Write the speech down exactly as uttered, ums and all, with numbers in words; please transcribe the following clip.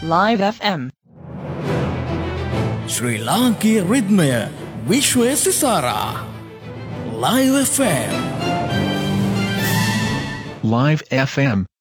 Live F M. ශ්‍රී ලාංකීය රිද්මය විශ්වය සිසාරා. Live F M. Live F M